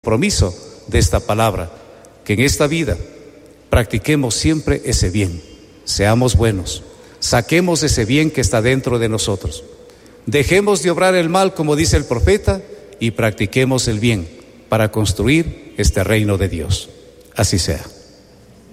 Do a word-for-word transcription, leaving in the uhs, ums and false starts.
compromiso de esta palabra, que en esta vida practiquemos siempre ese bien, seamos buenos, saquemos ese bien que está dentro de nosotros, dejemos de obrar el mal como dice el profeta y practiquemos el bien para construir este reino de Dios. Así sea.